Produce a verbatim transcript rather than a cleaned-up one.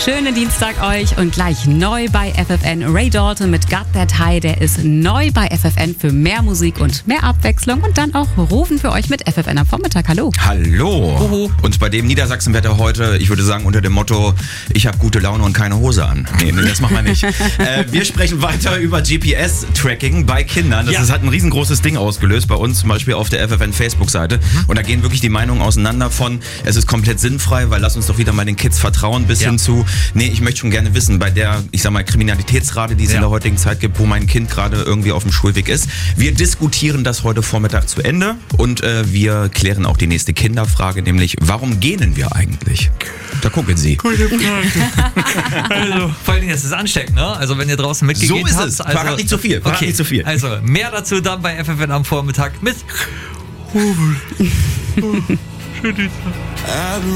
Schönen Dienstag euch und gleich neu bei F F N. Ray Dalton mit Got That High, der ist neu bei F F N für mehr Musik und mehr Abwechslung und dann auch Rufen für euch mit F F N am Vormittag. Hallo. Hallo. Uhu. Und bei dem Niedersachsenwetter heute, ich würde sagen unter dem Motto, ich habe gute Laune und keine Hose an. Nee, nee das machen wir nicht. äh, wir sprechen weiter über G P S-Tracking bei Kindern. Das Ja. ist, hat ein riesengroßes Ding ausgelöst, bei uns zum Beispiel auf der F F N-Facebook-Seite. Mhm. Und da gehen wirklich die Meinungen auseinander von, es ist komplett sinnfrei, weil lass uns doch wieder mal den Kids vertrauen, bis Ja. hin zu, nee, ich möchte schon gerne wissen, bei der, ich sag mal, Kriminalitätsrate, die es Ja. in der heutigen Zeit gibt, wo mein Kind gerade irgendwie auf dem Schulweg ist. Wir diskutieren das heute Vormittag zu Ende und äh, wir klären auch die nächste Kinderfrage, nämlich, warum gähnen wir eigentlich? Da gucken Sie. Also, vor allen Dingen, das ist ansteckend, ne? Also, wenn ihr draußen mitgegeben So ist habt. es. Also, Verrat nicht zu viel. Verrat okay. nicht zu viel. Also, mehr dazu dann bei F F N am Vormittag mit